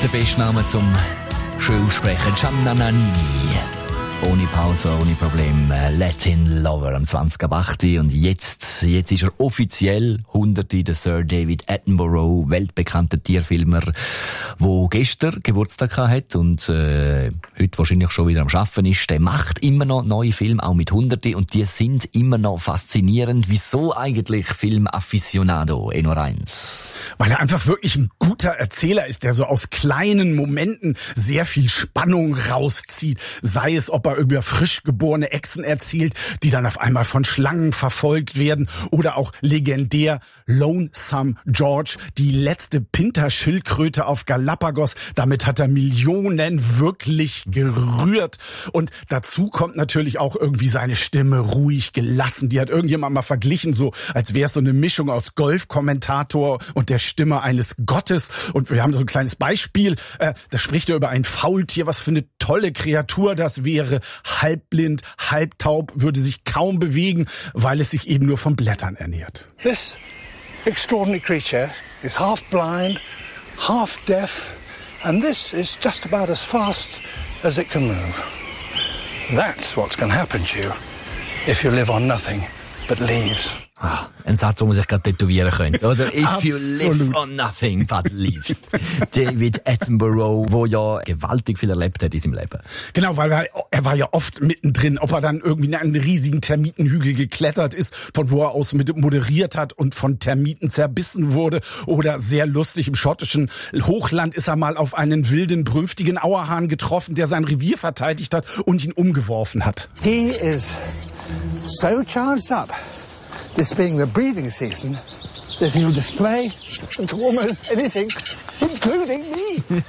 der beste Name zum Schulsprechen. Gianna Nannini. Ohne Pause, ohne Problem. Latin Lover am 20.08. Und jetzt ist er offiziell 100. Der Sir David Attenborough, weltbekannter Tierfilmer, der gestern Geburtstag hat und heute wahrscheinlich schon wieder am Arbeiten ist. Der macht immer noch neue Filme, auch mit 100. Und die sind immer noch faszinierend. Wieso eigentlich Film-Afficionado, Enno Reins? Weil er einfach wirklich ein guter Erzähler ist, der so aus kleinen Momenten sehr viel Spannung rauszieht. Sei es, ob er über frisch geborene Echsen erzählt, die dann auf einmal von Schlangen verfolgt werden, oder auch legendär Lonesome George, die letzte Pinter-Schildkröte auf Galapagos. Damit hat er Millionen wirklich gerührt. Und dazu kommt natürlich auch irgendwie seine Stimme ruhig, gelassen. Die hat irgendjemand mal verglichen, so als wäre es so eine Mischung aus Golfkommentator und der Stimme eines Gottes. Und wir haben so ein kleines Beispiel. Da spricht er über ein Faultier. Was für eine tolle Kreatur das wäre. Halbblind, halbtaub, würde sich kaum bewegen, weil es sich eben nur von Blättern ernährt. This extraordinary creature is half blind, half deaf, and this is just about as fast as it can move. That's what's going to happen to you if you live on nothing but leaves. Ein Satz, den man sich gerade tätowieren könnte, oder? If you live on nothing but leaves. David Attenborough, der ja gewaltig viel erlebt hat in seinem Leben. Genau, weil er war ja oft mittendrin, ob er dann irgendwie in einen riesigen Termitenhügel geklettert ist, von wo er aus moderiert hat und von Termiten zerbissen wurde, oder sehr lustig im schottischen Hochland ist er mal auf einen wilden, brünftigen Auerhahn getroffen, der sein Revier verteidigt hat und ihn umgeworfen hat. He is so charged up, this being the breeding season, that he will display to almost anything, including me.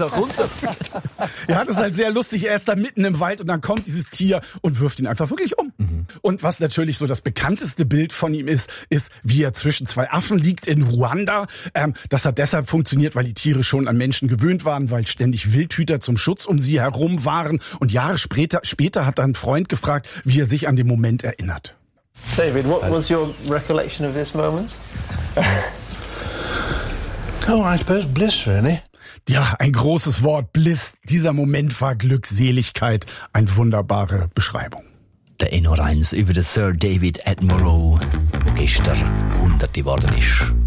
Ja, das ist halt sehr lustig. Er ist da mitten im Wald und dann kommt dieses Tier und wirft ihn einfach wirklich um. Und was natürlich so das bekannteste Bild von ihm ist, wie er zwischen zwei Affen liegt in Ruanda. Das hat deshalb funktioniert, weil die Tiere schon an Menschen gewöhnt waren, weil ständig Wildhüter zum Schutz um sie herum waren. Und Jahre später hat ein Freund gefragt, wie er sich an den Moment erinnert. David, what was your recollection of this moment? Oh, I suppose bliss, really. Ja, ein großes Wort, Bliss. Dieser Moment war Glückseligkeit. Eine wunderbare Beschreibung. Der Enno Reins über den Sir David Attenborough, der gestern 100 geworden ist.